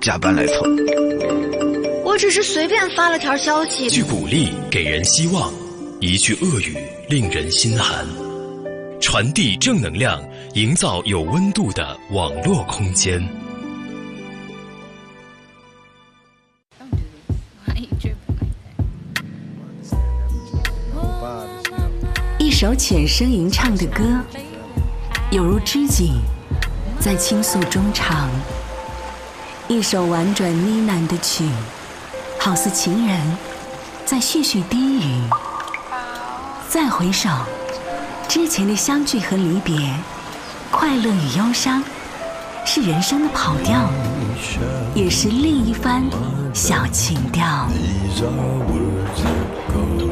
加班来凑。 我只是随便发了条消息。 一句鼓励给人希望，一句恶语令人心寒。传递正能量，营造有温度的网络空间。 一首浅声吟唱的歌，有如知己在倾诉衷肠；一首婉转呢喃的曲，好似情人在絮絮低语。再回首，之前的相聚和离别，快乐与忧伤，是人生的跑调，也是另一番小情调。